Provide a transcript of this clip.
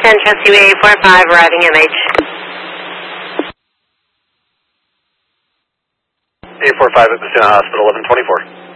Chelsea 845, arriving MH. 845 at Messina Hospital, 1124.